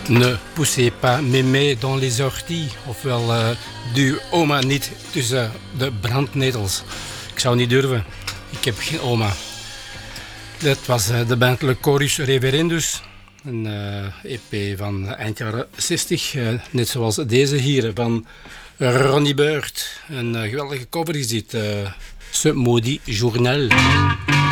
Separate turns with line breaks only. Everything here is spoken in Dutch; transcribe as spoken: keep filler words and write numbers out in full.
Ne poussez pas mémé dans les orties. Ofwel, uh, duw oma niet tussen de brandnetels. Ik zou niet durven. Ik heb geen oma. Dat was uh, de band Le Chorus Reverendus. Een uh, E P van eind jaren zestig. Uh, net zoals deze hier van Ronnie Bird. Een uh, geweldige cover is dit. Uh, Ce Maudit Journal.